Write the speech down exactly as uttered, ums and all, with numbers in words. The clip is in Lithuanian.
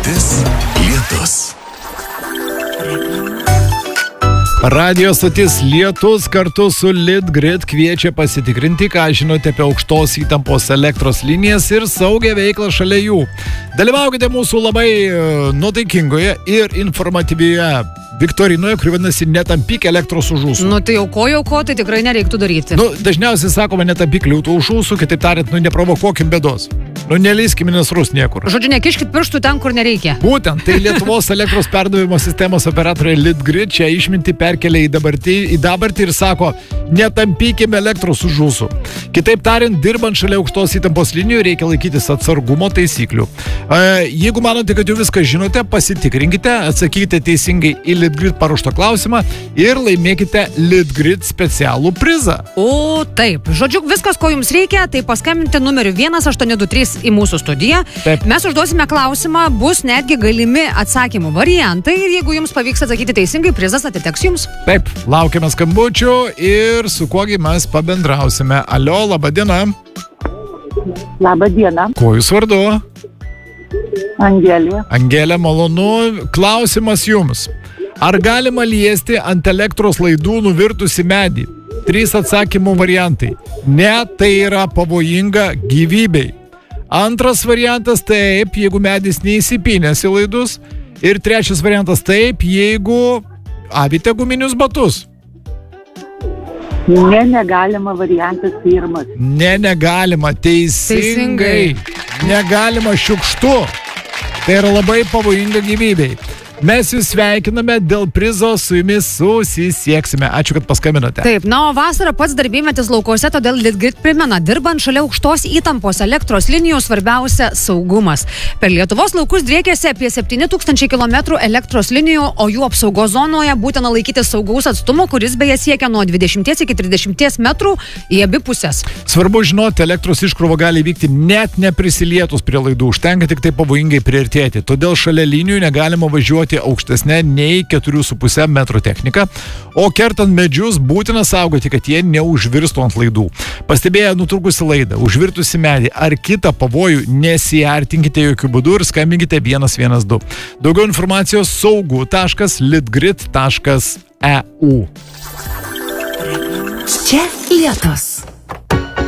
stotis Lietus. Radio stotis Lietus kartu su Litgrid kviečia pasitikrinti, ką žinote apie aukštos įtampos elektros linijas ir saugią veiklą šalia jų. Dalyvaukite mūsų labai nuotaikingoje ir informatyvioje viktorinoje, kuri vadinasi Netampyk elektros už ūsų. Nu tai jau ko, jau ko, tai tikrai nereiktų daryti. Nu, dažniausiai sakome netampyk liūtų už ūsų, kitaip tariant, nu neprovokuokim bėdos. Nu, nelyskim nasrus niekur. Žodžiu, nekiškit pirštų ten, kur nereikia. Būtent, tai Lietuvos elektros perdavimo sistemos operatoriai Litgrid čia išmintį perkelia į dabartį, į dabartį ir sako, netampykime elektros už ūsų. Kitaip tariant, dirbant šalia aukštos įtampos linijų reikia laikytis atsargumo taisyklių. E, jeigu manote, kad jau viską žinote, pasitikrinkite, atsakykite teisingai į Litgrid paruoštą klausimą ir laimėkite Litgrid specialų prizą. O taip, žodžiu, viskas, ko jums reikia, tai paskambinti numeriu vienas aštuoni du trys į mūsų studiją. Taip. Mes užduosime klausimą, bus netgi galimi atsakymų variantai ir jeigu jums pavyks atsakyti teisingai, prizas atiteks jums. Taip, laukiame skambučių ir su kuogi mes pabendrausime. Alio, laba diena. Labą dieną. Kuo jūs vardu? Angelė. Angelė, malonu. Klausimas jums. Ar galima liesti ant elektros laidų nuvirtusi medį? Trys atsakymų variantai. Ne, tai yra pavojinga gyvybei. Antras variantas taip, jeigu medis neįsipynęs į laidus. Ir trečias variantas taip, jeigu avite guminius batus. Ne, negalima variantas pirmas. Ne, negalima. Teisingai. Teisingai. Negalima šiukštu. Tai yra labai pavojinga gyvybei. Mes jūs sveikiname, dėl prizo su jumis susisieksime. Ačiū, kad paskambinote. Taip, na, o vasara pats darbymetis laukuose, todėl Litgrid primena, dirbant šalia aukštos įtampos elektros linijų svarbiausia saugumas. Per Lietuvos laukus driekėsi apie septyni tūkstančiai kilometrų elektros linijų, o jų apsaugos zonoje būtina laikyti saugaus atstumo, kuris beje siekia nuo dvidešimties iki trisdešimties metrų į abi pusės. Svarbu žinoti, elektros iškrova gali vykti net neprisilietus prie laidų, užtenka tik tai pavojingai priartėti. Todėl šalia linijų negalima važiuoti aukštesnė nei keturi su puse metro technika, o kertant medžius būtina saugoti, kad jie neužvirstų ant laidų. Pastebėję nutrūkusi laidą, užvirtusi medį ar kitą pavojų, nesiartinkite jokių būdų ir skambinkite vienas vienas du. Daugiau informacijos saugu taškas litgrid taškas e u. Čia Lietus.